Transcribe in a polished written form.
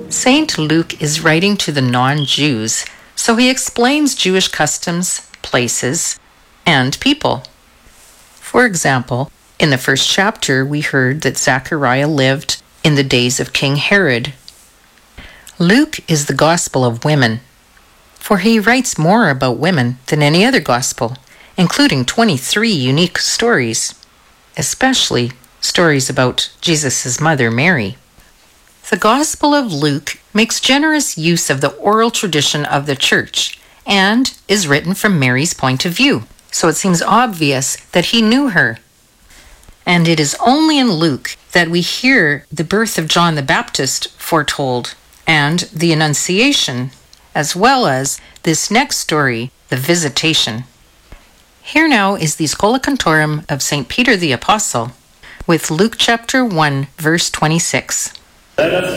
Saint Luke is writing to the non-Jews, so he explains Jewish customs, places, and people. For example, in the first chapter, we heard that Zechariah lived in the days of King Herod. Luke is the gospel of women, for he writes more about women than any other gospel, including 23 unique stories, especially stories about Jesus' mother, Mary. The Gospel of Luke makes generous use of the oral tradition of the church and is written from Mary's point of view, so it seems obvious that he knew her. And it is only in Luke that we hear the birth of John the Baptist foretold and the Annunciation, as well as this next story, the Visitation. Here now is the Schola Cantorum of St. Peter the Apostle with Luke chapter 1, verse 26. Let us